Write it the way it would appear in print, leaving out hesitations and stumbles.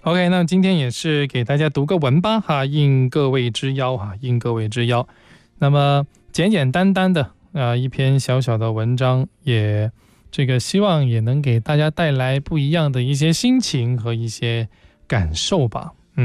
OK， 那今天也是给大家读个文吧哈，应各位之邀哈，应各位之邀。那么简简单单的一篇小小的文章，也这个希望也能给大家带来不一样的一些心情和一些感受吧。